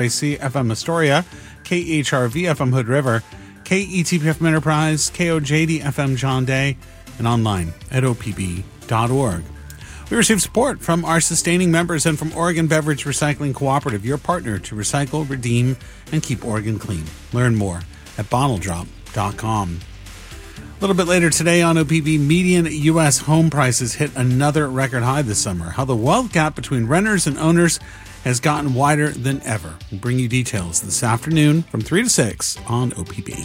FM Astoria, KHRV FM Hood River, KETP FM Enterprise, KOJD FM John Day, and online at opb.org. We receive support from our sustaining members and from Oregon Beverage Recycling Cooperative, your partner to recycle, redeem, and keep Oregon clean. Learn more at bottledrop.com. A little bit later today on OPB, median U.S. home prices hit another record high this summer. How the wealth gap between renters and owners has gotten wider than ever. We'll bring you details this afternoon from 3 to 6 on OPB.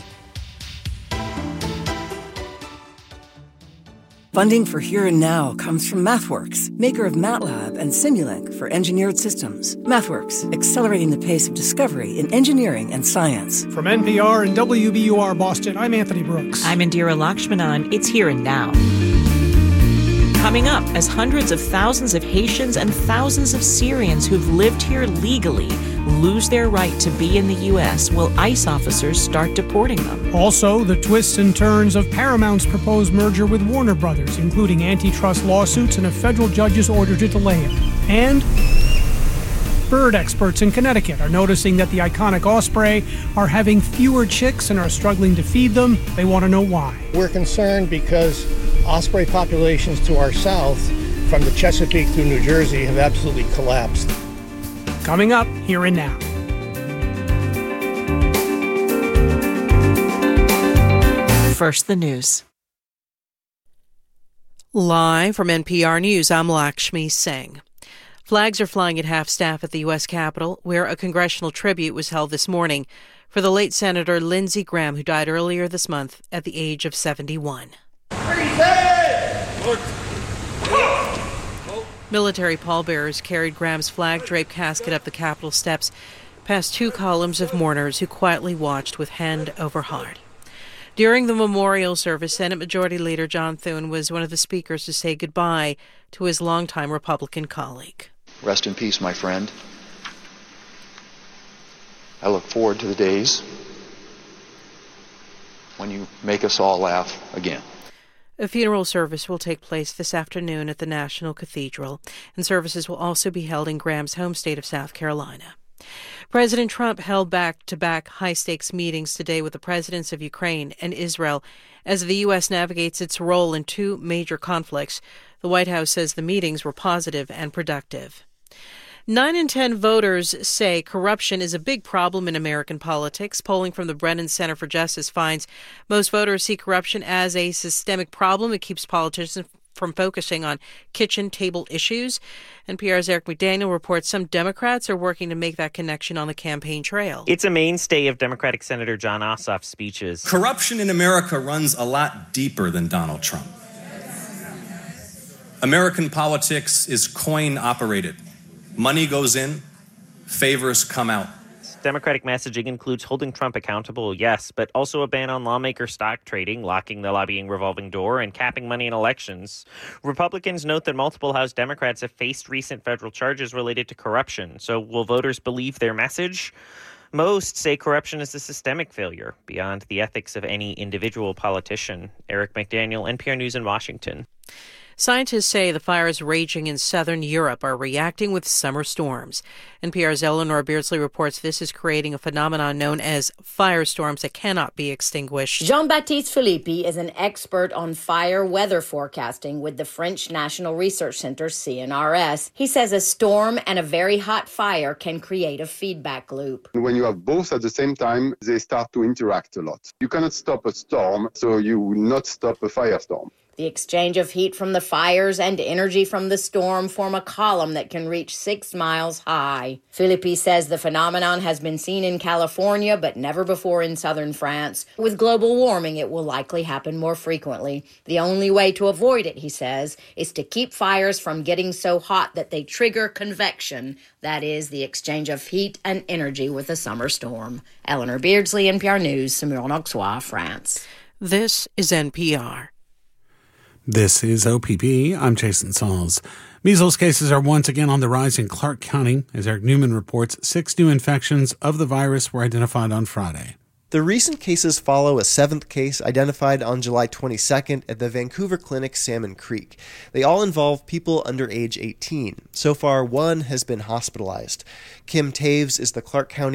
Funding for Here and Now comes from MathWorks, maker of MATLAB and Simulink for engineered systems. MathWorks, accelerating the pace of discovery in engineering and science. From NPR and WBUR Boston, I'm Anthony Brooks. I'm Indira Lakshmanan. It's Here and Now. Coming up, as hundreds of thousands of Haitians and thousands of Syrians who've lived here legally lose their right to be in the U.S., will ICE officers start deporting them? Also, the twists and turns of Paramount's proposed merger with Warner Brothers, including antitrust lawsuits and a federal judge's order to delay it. And bird experts in Connecticut are noticing that the iconic osprey are having fewer chicks and are struggling to feed them. They want to know why. We're concerned because osprey populations to our south, from the Chesapeake through New Jersey, have absolutely collapsed. Coming up, Here and Now. First, the news. Live from NPR News, I'm Lakshmi Singh. Flags are flying at half-staff at the U.S. Capitol, where a congressional tribute was held this morning for the late Senator Lindsey Graham, who died earlier this month at the age of 71. Military pallbearers carried Graham's flag-draped casket up the Capitol steps, past two columns of mourners who quietly watched with hand over heart. During the memorial service, Senate Majority Leader John Thune was one of the speakers to say goodbye to his longtime Republican colleague. Rest in peace, my friend. I look forward to the days when you make us all laugh again. A funeral service will take place this afternoon at the National Cathedral, and services will also be held in Graham's home state of South Carolina. President Trump held back-to-back high-stakes meetings today with the presidents of Ukraine and Israel as the U.S. navigates its role in two major conflicts. The White House says the meetings were positive and productive. 9 in 10 voters say corruption is a big problem in American politics. Polling from the Brennan Center for Justice finds most voters see corruption as a systemic problem. It keeps politicians from focusing on kitchen table issues. NPR's Eric McDaniel reports some Democrats are working to make that connection on the campaign trail. It's a mainstay of Democratic Senator Jon Ossoff's speeches. Corruption in America runs a lot deeper than Donald Trump. American politics is coin-operated. Money goes in, favors come out. Democratic messaging includes holding Trump accountable, yes, but also a ban on lawmaker stock trading, locking the lobbying revolving door, and capping money in elections. Republicans note that multiple House Democrats have faced recent federal charges related to corruption. So will voters believe their message? Most say corruption is a systemic failure beyond the ethics of any individual politician. Eric McDaniel, NPR News in Washington. Scientists say the fires raging in southern Europe are reacting with summer storms. NPR's Eleanor Beardsley reports this is creating a phenomenon known as firestorms that cannot be extinguished. Jean-Baptiste Philippi is an expert on fire weather forecasting with the French National Research Center, CNRS. He says a storm and a very hot fire can create a feedback loop. When you have both at the same time, they start to interact a lot. You cannot stop a storm, so you will not stop a firestorm. The exchange of heat from the fires and energy from the storm form a column that can reach 6 miles high. Philippi says the phenomenon has been seen in California, but never before in southern France. With global warming, it will likely happen more frequently. The only way to avoid it, he says, is to keep fires from getting so hot that they trigger convection, that is, the exchange of heat and energy with a summer storm. Eleanor Beardsley, NPR News, Saumur-en-Auxois, France. This is NPR. This is OPB. I'm Jason Sauls. Measles cases are once again on the rise in Clark County. As Eric Newman reports, 6 new infections of the virus were identified on Friday. The recent cases follow a 7th case identified on July 22nd at the Vancouver clinic Salmon Creek. They all involve people under age 18. So far, one has been hospitalized. Kim Taves is the Clark County